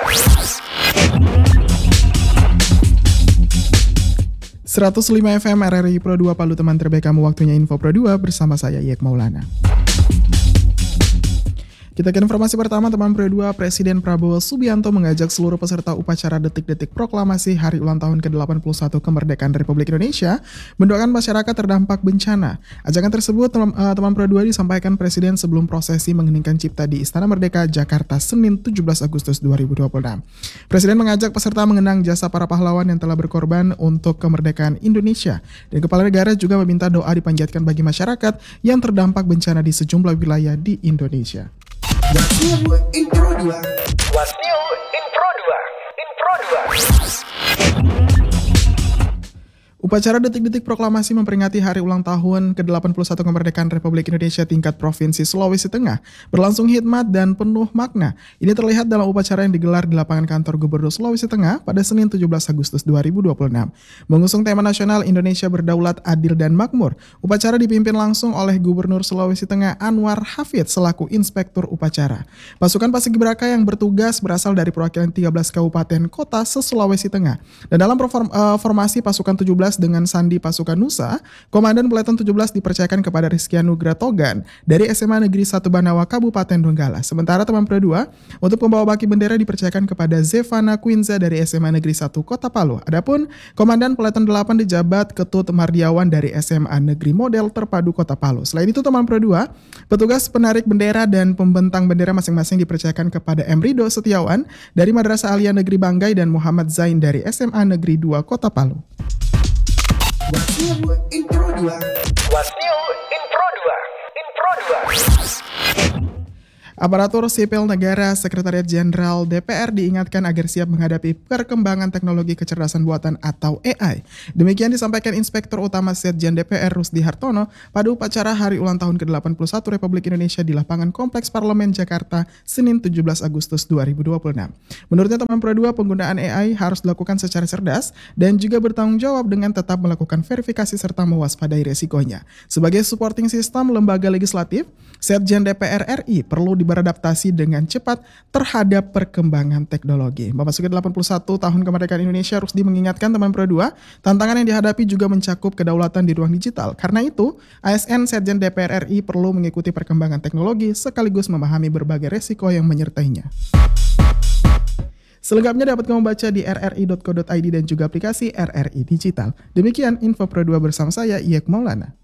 ...105 FM RRI Pro 2 Palu, teman terbaik kamu, waktunya Info Pro 2 bersama saya Yek Maulana. Kita ke informasi pertama, teman Pro 2. Presiden Prabowo Subianto mengajak seluruh peserta upacara detik-detik proklamasi Hari Ulang Tahun ke-81 Kemerdekaan Republik Indonesia mendoakan masyarakat terdampak bencana. Ajakan tersebut, teman Pro 2, disampaikan Presiden sebelum prosesi mengheningkan cipta di Istana Merdeka, Jakarta, Senin 17 Agustus 2026. Presiden mengajak peserta mengenang jasa para pahlawan yang telah berkorban untuk kemerdekaan Indonesia. Dan Kepala Negara juga meminta doa dipanjatkan bagi masyarakat yang terdampak bencana di sejumlah wilayah di Indonesia. What's new in Pro 2? Upacara detik-detik proklamasi memperingati Hari Ulang Tahun ke-81 Kemerdekaan Republik Indonesia tingkat Provinsi Sulawesi Tengah berlangsung hikmat dan penuh makna. Ini terlihat dalam upacara yang digelar di lapangan kantor Gubernur Sulawesi Tengah pada Senin 17 Agustus 2026. Mengusung tema nasional Indonesia Berdaulat, Adil, dan Makmur, upacara dipimpin langsung oleh Gubernur Sulawesi Tengah Anwar Hafid selaku inspektur upacara. Pasukan Paskibraka yang bertugas berasal dari perwakilan 13 kabupaten kota se-Sulawesi Tengah. Dan dalam formasi pasukan 17 dengan Sandi Pasukan Nusa, Komandan Peleton 17 dipercayakan kepada Rizky Anugrah Togan dari SMA Negeri 1 Banawa, Kabupaten Donggala. Sementara teman Pro 2, untuk pembawa baki bendera dipercayakan kepada Zevana Quinza dari SMA Negeri 1 Kota Palu. Adapun Komandan Peleton 8 dijabat Ketut Mardiawan dari SMA Negeri Model Terpadu Kota Palu. Selain itu, teman Pro 2, petugas penarik bendera dan pembentang bendera masing-masing dipercayakan kepada M. Rido Setiawan dari Madrasah Aliyah Negeri Banggai dan Muhammad Zain dari SMA Negeri 2 Kota Palu. What's new in Pro 2? Aparatur sipil negara Sekretariat Jenderal DPR diingatkan agar siap menghadapi perkembangan teknologi kecerdasan buatan atau AI. Demikian disampaikan Inspektur Utama Setjen DPR Rusdi Hartono pada upacara Hari Ulang Tahun ke-81 Republik Indonesia di lapangan Kompleks Parlemen Jakarta, Senin 17 Agustus 2026. Menurutnya, teman Pro 2, penggunaan AI harus dilakukan secara cerdas dan juga bertanggung jawab dengan tetap melakukan verifikasi serta mewaspadai resikonya. Sebagai supporting system lembaga legislatif, Setjen DPR RI perlu beradaptasi dengan cepat terhadap perkembangan teknologi. Memasuki 81 tahun kemerdekaan Indonesia, Rusdi mengingatkan teman Pro 2, tantangan yang dihadapi juga mencakup kedaulatan di ruang digital. Karena itu, ASN Setjen DPR RI perlu mengikuti perkembangan teknologi sekaligus memahami berbagai resiko yang menyertainya. Selengkapnya dapat kamu baca di rri.co.id dan juga aplikasi RRI Digital. Demikian Info Pro 2 bersama saya, Yek Maulana.